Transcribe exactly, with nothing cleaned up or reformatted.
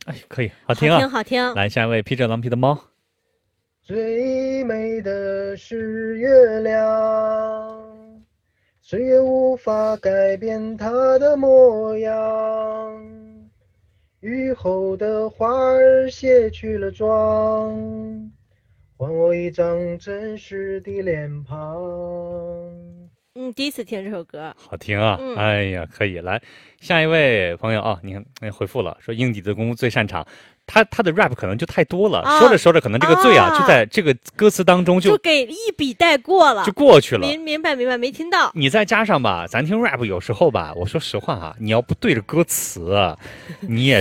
哎，可以，好听啊， 好听，好听。 来，下一位披着狼皮的猫。 最美的是月亮，岁月无法改变它的模样。雨后的花儿卸去了妆，还我一张真实的脸庞。 嗯，第一次听这首歌。 好听啊！ 嗯， 哎呀，可以来下一位朋友啊，你看，哎，回复了，说英底子功最擅长，他他的 rap 可能就太多了， 啊说着说着，可能这个罪啊， 啊就在这个歌词当中就就给一笔带过了， 就过去了。 明明白明白，没听到。 你再加上吧，咱听 rap 有时候吧，我说实话哈、你要不对着歌词，你也